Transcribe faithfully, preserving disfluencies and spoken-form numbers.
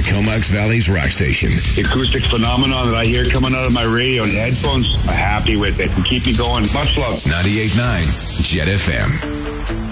Comox Valley's rock station. The acoustic phenomenon that I hear coming out of my radio and headphones, I'm happy with it. And keep you going. Much love. ninety-eight point nine Jet F M.